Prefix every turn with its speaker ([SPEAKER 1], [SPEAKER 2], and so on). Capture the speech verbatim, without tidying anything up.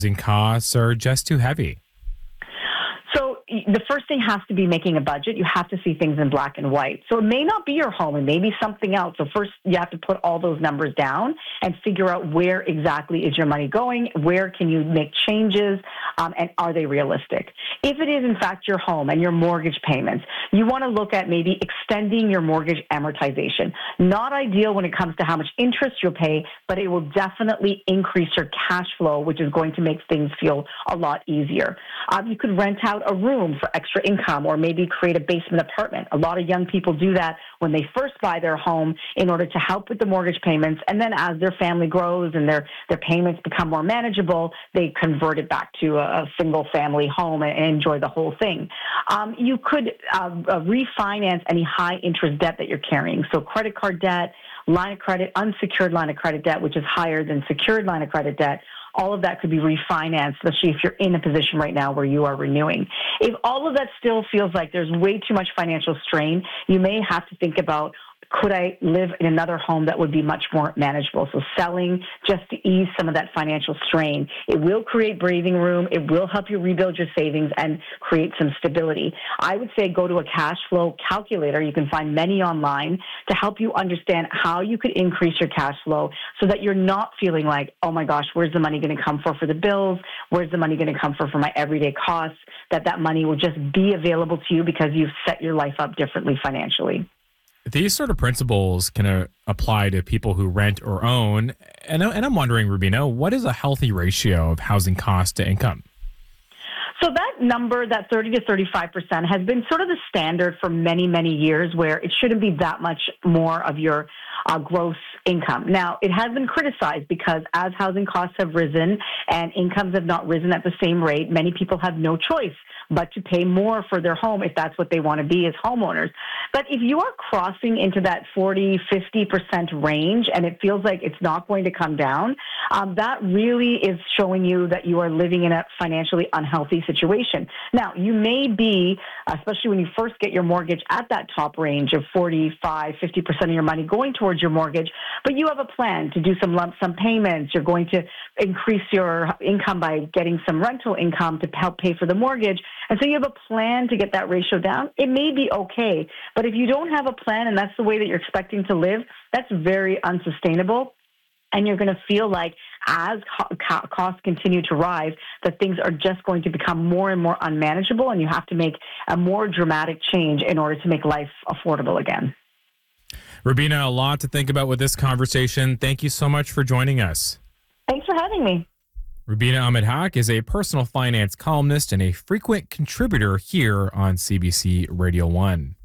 [SPEAKER 1] Housing costs are just too heavy.
[SPEAKER 2] So the first thing has to be making a budget. You have to see things in black and white. So it may not be your home. It may be something else. So first you have to put all those numbers down and figure out where exactly is your money going, where can you make changes, um, and are they realistic? If it is in fact your home and your mortgage payments, you want to look at maybe extending your mortgage amortization. Not ideal when it comes to how much interest you'll pay, but it will definitely increase your cash flow, which is going to make things feel a lot easier. Um, you could rent out a room for extra income or maybe create a basement apartment. A lot of young people do that when they first buy their home in order to help with the mortgage payments. And then as their family grows and their, their payments become more manageable, they convert it back to a, a single family home and enjoy the whole thing. Um, you could uh, uh, refinance any high interest debt that you're carrying. So credit card debt, line of credit, unsecured line of credit debt, which is higher than secured line of credit debt. All of that could be refinanced, especially if you're in a position right now where you are renewing. If all of that still feels like there's way too much financial strain, you may have to think about, could I live in another home that would be much more manageable? So selling just to ease some of that financial strain. It will create breathing room. It will help you rebuild your savings and create some stability. I would say go to a cash flow calculator. You can find many online to help you understand how you could increase your cash flow so that you're not feeling like, oh my gosh, where's the money going to come for for the bills? Where's the money going to come for for my everyday costs? That that money will just be available to you because you've set your life up differently financially.
[SPEAKER 1] These sort of principles can uh, apply to people who rent or own. And, and I'm wondering, Rubina, what is a healthy ratio of housing cost to income?
[SPEAKER 2] So that number, that thirty to thirty-five percent, has been sort of the standard for many, many years, where it shouldn't be that much more of your uh, gross income. Now, it has been criticized because as housing costs have risen and incomes have not risen at the same rate, many people have no choice but to pay more for their home if that's what they want to be as homeowners. But if you are crossing into that forty, fifty percent range and it feels like it's not going to come down, um, that really is showing you that you are living in a financially unhealthy situation. Now, you may be, especially when you first get your mortgage, at that top range of forty-five, fifty percent of your money going towards your mortgage, but you have a plan to do some lump sum payments. You're going to increase your income by getting some rental income to help pay for the mortgage. And so you have a plan to get that ratio down. It may be okay, but if you don't have a plan and that's the way that you're expecting to live, that's very unsustainable. And you're going to feel like as co- costs continue to rise, that things are just going to become more and more unmanageable, and you have to make a more dramatic change in order to make life affordable again.
[SPEAKER 1] Rubina, a lot to think about with this conversation. Thank you so much for joining us.
[SPEAKER 2] Thanks for having me.
[SPEAKER 1] Rubina Ahmed-Haq is a personal finance columnist and a frequent contributor here on C B C Radio one.